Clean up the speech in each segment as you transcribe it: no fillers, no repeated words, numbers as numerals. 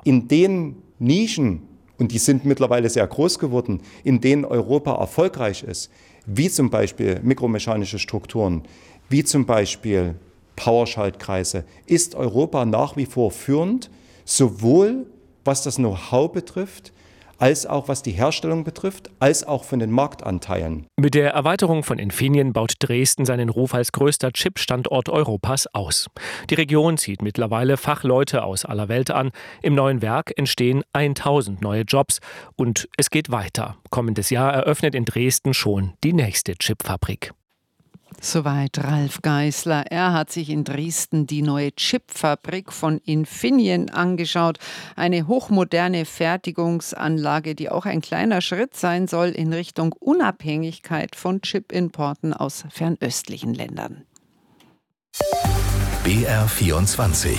in den Nischen, und die sind mittlerweile sehr groß geworden, in denen Europa erfolgreich ist, wie zum Beispiel mikromechanische Strukturen, wie zum Beispiel Powerschaltkreise, ist Europa nach wie vor führend, sowohl was das Know-how betrifft, als auch was die Herstellung betrifft, als auch von den Marktanteilen. Mit der Erweiterung von Infineon baut Dresden seinen Ruf als größter Chip-Standort Europas aus. Die Region zieht mittlerweile Fachleute aus aller Welt an. Im neuen Werk entstehen 1000 neue Jobs und es geht weiter. Kommendes Jahr eröffnet in Dresden schon die nächste Chipfabrik. Soweit Ralf Geißler. Er hat sich in Dresden die neue Chipfabrik von Infineon angeschaut. Eine hochmoderne Fertigungsanlage, die auch ein kleiner Schritt sein soll in Richtung Unabhängigkeit von Chipimporten aus fernöstlichen Ländern. BR24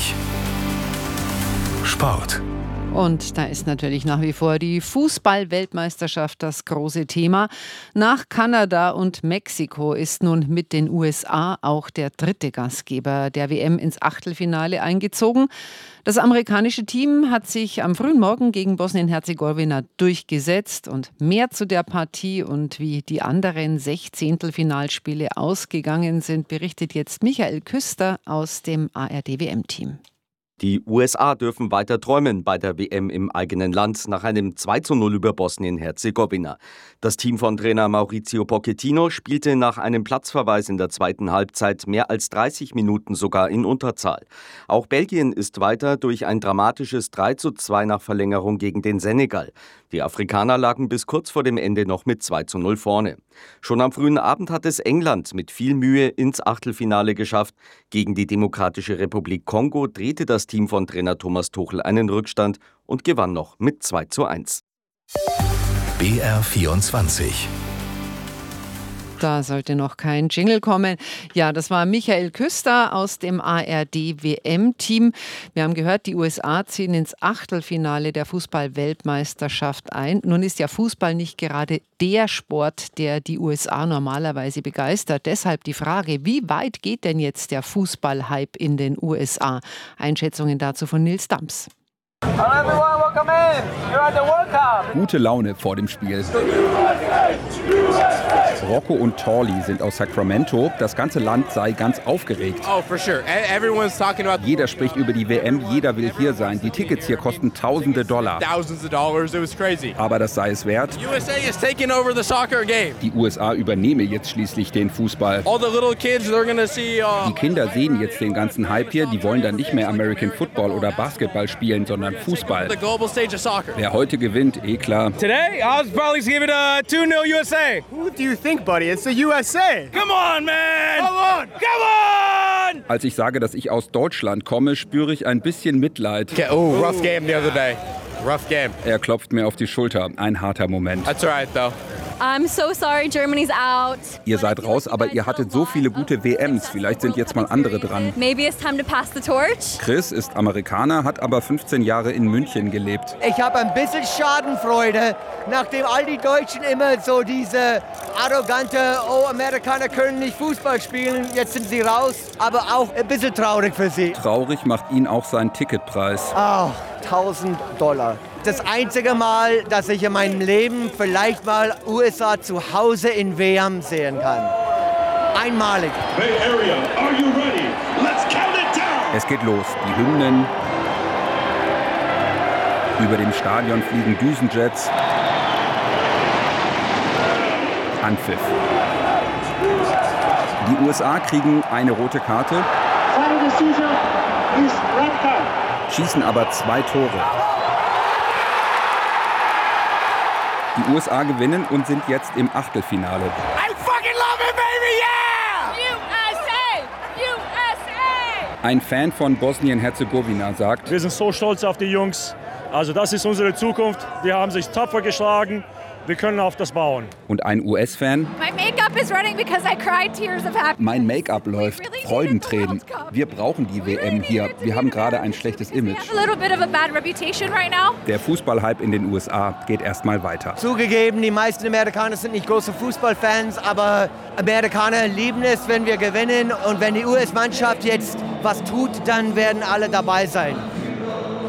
Sport. Und da ist natürlich nach wie vor die Fußball-Weltmeisterschaft das große Thema. Nach Kanada und Mexiko ist nun mit den USA auch der dritte Gastgeber der WM ins Achtelfinale eingezogen. Das amerikanische Team hat sich am frühen Morgen gegen Bosnien-Herzegowina durchgesetzt. Und mehr zu der Partie und wie die anderen 16. ausgegangen sind, berichtet jetzt Michael Küster aus dem ARD-WM-Team. Die USA dürfen weiter träumen bei der WM im eigenen Land nach einem 2:0 über Bosnien-Herzegowina. Das Team von Trainer Mauricio Pochettino spielte nach einem Platzverweis in der zweiten Halbzeit mehr als 30 Minuten sogar in Unterzahl. Auch Belgien ist weiter durch ein dramatisches 3:2 nach Verlängerung gegen den Senegal. Die Afrikaner lagen bis kurz vor dem Ende noch mit 2:0 vorne. Schon am frühen Abend hat es England mit viel Mühe ins Achtelfinale geschafft. Gegen die Demokratische Republik Kongo drehte das Team von Trainer Thomas Tuchel einen Rückstand und gewann noch mit 2:1. BR24 Da sollte noch kein Jingle kommen. Ja, das war Michael Küster aus dem ARD-WM-Team. Wir haben gehört, die USA ziehen ins Achtelfinale der Fußball-Weltmeisterschaft ein. Nun ist ja Fußball nicht gerade der Sport, der die USA normalerweise begeistert. Deshalb die Frage, wie weit geht denn jetzt der Fußball-Hype in den USA? Einschätzungen dazu von Nils Dams. Gute Laune vor dem Spiel. Rocco und Torley sind aus Sacramento. Das ganze Land sei ganz aufgeregt. Jeder spricht über die WM, jeder will hier sein. Die Tickets hier kosten Tausende Dollar. Aber das sei es wert. Die USA übernehme jetzt schließlich den Fußball. Die Kinder sehen jetzt den ganzen Hype hier. Die wollen dann nicht mehr American Football oder Basketball spielen, sondern Fußball. Wer heute gewinnt, klar. Today, I'll probably give it a 2-0 USA. Who do you think, buddy? It's the USA. Come on, man! Come on! Come on! Als ich sage, dass ich aus Deutschland komme, spüre ich ein bisschen Mitleid. Oh, rough game the other day. Rough game. Er klopft mir auf die Schulter. Ein harter Moment. That's all right, though. I'm so sorry, Germany's out. Ihr seid raus, aber ihr hattet so viele gute WMs. Vielleicht sind jetzt mal andere dran. Maybe it's time to pass the torch. Chris ist Amerikaner, hat aber 15 Jahre in München gelebt. Ich habe ein bisschen Schadenfreude, nachdem all die Deutschen immer so diese arrogante, Amerikaner können nicht Fußball spielen, jetzt sind sie raus, aber auch ein bisschen traurig für sie. Traurig macht ihn auch sein Ticketpreis. $1.000. Das einzige Mal, dass ich in meinem Leben vielleicht mal USA zu Hause in WM sehen kann. Einmalig. Bay Area, are you ready? Let's count it down. Es geht los. Die Hymnen. Über dem Stadion fliegen Düsenjets. Anpfiff. Die USA kriegen eine rote Karte. Schießen aber 2 Tore. Die USA gewinnen und sind jetzt im Achtelfinale. I fucking love it, baby, yeah! USA! Ein Fan von Bosnien-Herzegowina sagt: Wir sind so stolz auf die Jungs. Also das ist unsere Zukunft. Die haben sich tapfer geschlagen. Wir können auf das bauen. Und ein US-Fan: My makeup is running because I cried tears of happiness. Mein Make-up läuft. Freudentränen. Wir brauchen die WM hier. Wir haben gerade ein schlechtes Image. Der Fußballhype in den USA geht erstmal weiter. Zugegeben, die meisten Amerikaner sind nicht große Fußballfans, aber Amerikaner lieben es, wenn wir gewinnen. Und wenn die US-Mannschaft jetzt was tut, dann werden alle dabei sein.